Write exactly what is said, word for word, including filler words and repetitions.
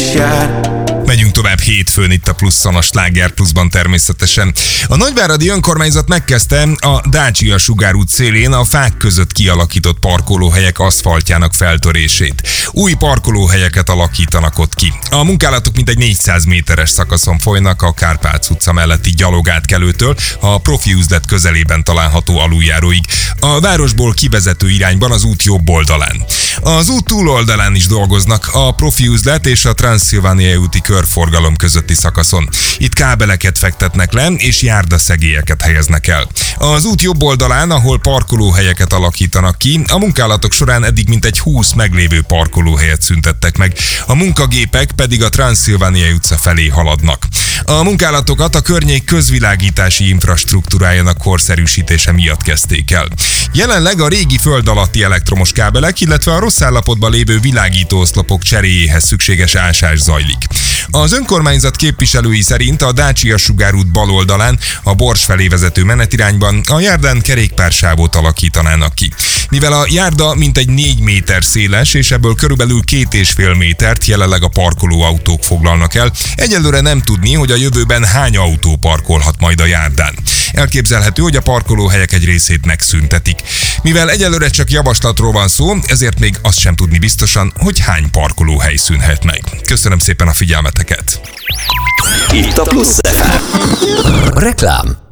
is jár. Megyünk tovább hétfőn itt a Pluszon, a Sláger Pluszban természetesen. A nagyváradi önkormányzat megkezdte a Dácsia sugárút szélén a fák között kialakított parkolóhelyek aszfaltjának feltörését. Új parkolóhelyeket alakítanak ott ki. A munkálatok mintegy négyszáz méteres szakaszon folynak a Kárpác utca melletti gyalogátkelőtől a profi üzlet közelében található aluljáróig. A városból kivezető irányban az út jobb oldalán. Az út túloldalán is dolgoznak a profi üzlet és a Transzilvániai úti körforgalom közötti szakaszon. Itt kábeleket fektetnek le, és járdaszegélyeket helyeznek el. Az út jobb oldalán, ahol parkolóhelyeket alakítanak ki, a munkálatok során eddig mintegy húsz meglévő parkolóhelyet szüntettek meg. A munkagépek pedig a Transzilvániai utca felé haladnak. A munkálatokat a környék közvilágítási infrastruktúrájának korszerűsítése miatt kezdték el. Jelenleg a régi föld alatti elektromos kábelek, illetve a rossz állapotban lévő világítóoszlopok cseréjéhez szükséges ásás zajlik. Az önkormányzat képviselői szerint a Dácsia sugárút bal oldalán, a Bors felé vezető menetirányban a járdán kerékpársávot alakítanának ki. Mivel a járda mintegy négy méter széles, és ebből körülbelül két és fél métert jelenleg a parkolóautók foglalnak el, egyelőre nem tudni, hogy a jövőben hány autó parkolhat majd a járdán. Elképzelhető, hogy a parkolóhelyek egy részét megszüntetik. Mivel egyelőre csak javaslatról van szó, ezért még azt sem tudni biztosan, hogy hány parkolóhely szűnhet meg. Köszönöm szépen a figyelmeteket! Itt a Plusz ef em. Reklám.